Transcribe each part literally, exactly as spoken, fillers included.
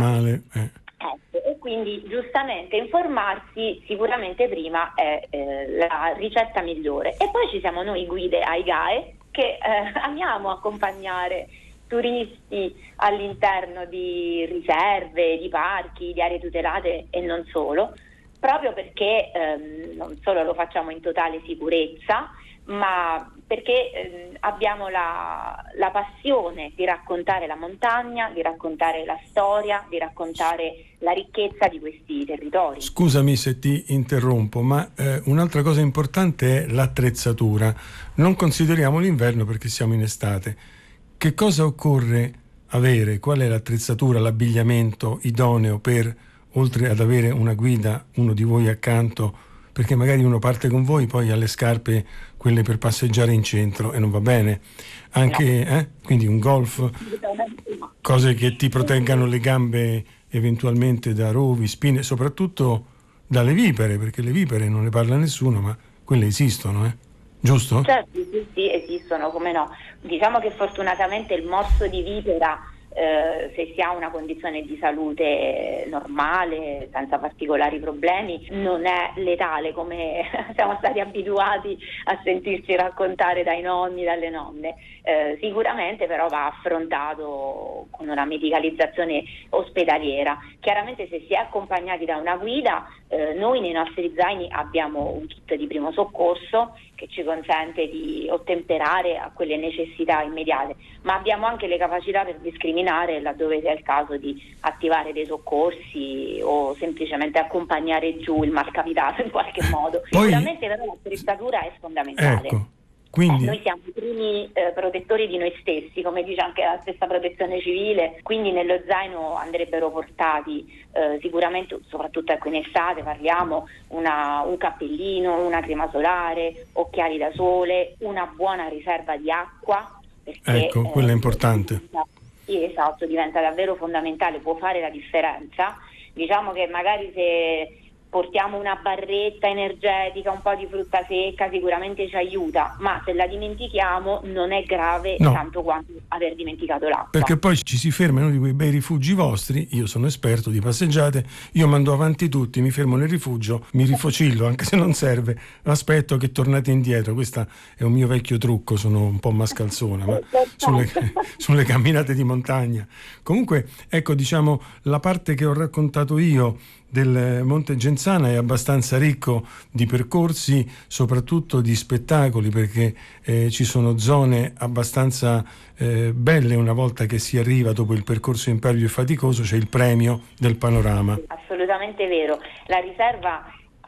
male. Eh. Ecco, e quindi giustamente informarsi sicuramente prima è eh, la ricetta migliore. E poi ci siamo noi guide A I G A E che eh, amiamo accompagnare turisti all'interno di riserve, di parchi, di aree tutelate e non solo, proprio perché ehm, non solo lo facciamo in totale sicurezza, ma perché ehm, abbiamo la, la passione di raccontare la montagna, di raccontare la storia, di raccontare la ricchezza di questi territori. Scusami se ti interrompo, ma eh, un'altra cosa importante è l'attrezzatura. Non consideriamo l'inverno perché siamo in estate. Che cosa occorre avere? Qual è l'attrezzatura, l'abbigliamento idoneo per, oltre ad avere una guida, uno di voi accanto, perché magari uno parte con voi, poi ha le scarpe, quelle per passeggiare in centro, e non va bene. Anche, no. eh? Quindi un golf, cose che ti proteggano le gambe eventualmente da rovi, spine, soprattutto dalle vipere, perché le vipere non ne parla nessuno, ma quelle esistono, eh? Giusto? Certo, sì, sì, esistono, come no. Diciamo che fortunatamente il morso di vipera, eh, se si ha una condizione di salute normale, senza particolari problemi, non è letale come siamo stati abituati a sentirci raccontare dai nonni, dalle nonne. Eh, sicuramente però va affrontato con una medicalizzazione ospedaliera. Chiaramente se si è accompagnati da una guida, eh, noi nei nostri zaini abbiamo un kit di primo soccorso che ci consente di ottemperare a quelle necessità immediate, ma abbiamo anche le capacità per discriminare laddove sia il caso di attivare dei soccorsi o semplicemente accompagnare giù il malcapitato in qualche modo. Poi, sicuramente però l'attrezzatura è fondamentale. Ecco, quindi... Eh, noi siamo i primi eh, protettori di noi stessi, come dice anche la stessa protezione civile, quindi nello zaino andrebbero portati eh, sicuramente, soprattutto ecco in estate parliamo, una, un cappellino, una crema solare, occhiali da sole, una buona riserva di acqua. Perché, ecco, quella eh, è importante. Sì, esatto, diventa davvero fondamentale, può fare la differenza. Diciamo che magari se portiamo una barretta energetica, un po' di frutta secca, sicuramente ci aiuta, ma se la dimentichiamo non è grave no. tanto quanto aver dimenticato l'acqua. Perché poi ci si ferma in uno di quei bei rifugi vostri, io sono esperto di passeggiate, io mando avanti tutti, mi fermo nel rifugio, mi rifocillo anche se non serve, aspetto che tornate indietro. Questo è un mio vecchio trucco, sono un po' mascalzona, ma sulle, sulle camminate di montagna. Comunque, ecco, diciamo, la parte che ho raccontato io del Monte Genzana è abbastanza ricco di percorsi, soprattutto di spettacoli, perché eh, ci sono zone abbastanza eh, belle. Una volta che si arriva dopo il percorso impervio e faticoso c'è il premio del panorama. Assolutamente vero, la riserva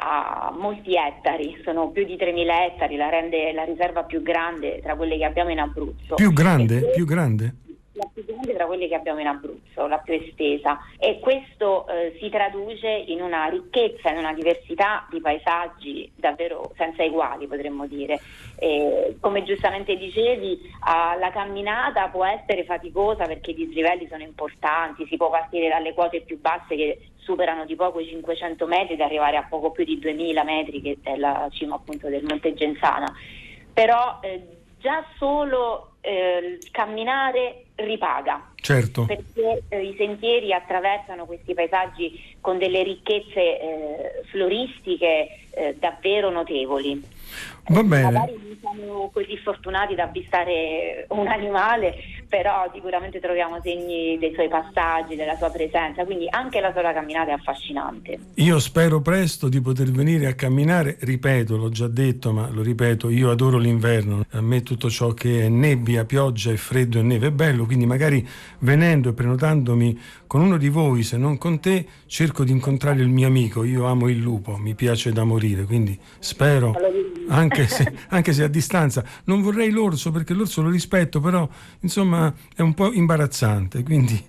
ha molti ettari, sono più di tremila ettari, la rende la riserva più grande tra quelle che abbiamo in Abruzzo. Più grande? Più grande? La più grande tra quelle che abbiamo in Abruzzo, la più estesa, e questo eh, si traduce in una ricchezza, in una diversità di paesaggi davvero senza eguali, potremmo dire. E, come giustamente dicevi, uh, la camminata può essere faticosa perché i dislivelli sono importanti, si può partire dalle quote più basse che superano di poco i cinquecento metri ed arrivare a poco più di duemila metri, che è la cima appunto del Monte Genzana, però eh, già solo eh, camminare ripaga. Certo. Perché eh, i sentieri attraversano questi paesaggi con delle ricchezze eh, floristiche eh, davvero notevoli. Va bene. Magari non siamo così fortunati da avvistare un animale, però sicuramente troviamo segni dei suoi passaggi, della sua presenza, quindi anche la sola camminata è affascinante. Io spero presto di poter venire a camminare, ripeto, l'ho già detto, ma lo ripeto, io adoro l'inverno, a me tutto ciò che è nebbia, pioggia e freddo e neve è bello, quindi magari venendo e prenotandomi con uno di voi, se non con te, cerco di incontrare il mio amico. Io amo il lupo, mi piace da morire, quindi spero, anche se, anche se a distanza. Non vorrei l'orso, perché l'orso lo rispetto, però insomma è un po' imbarazzante, quindi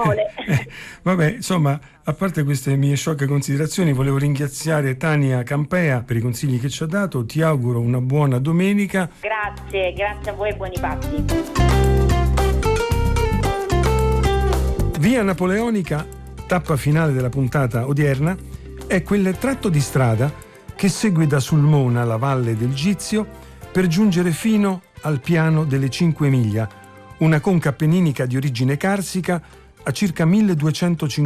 eh, vabbè, insomma, a parte queste mie sciocche considerazioni, volevo ringraziare Tania Campea per i consigli che ci ha dato. Ti auguro una buona domenica. Grazie, grazie a voi e buoni pasti. Via Napoleonica, tappa finale della puntata odierna, è quel tratto di strada che segue da Sulmona la valle del Gizio per giungere fino al piano delle Cinque Miglia, una conca appenninica di origine carsica a circa milleduecentocinquanta